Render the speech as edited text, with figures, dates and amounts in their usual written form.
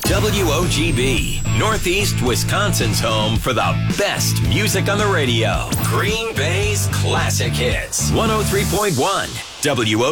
WOGB, Northeast Wisconsin's home for the best music on the radio. Green Bay's classic hits. 103.1 WOGB.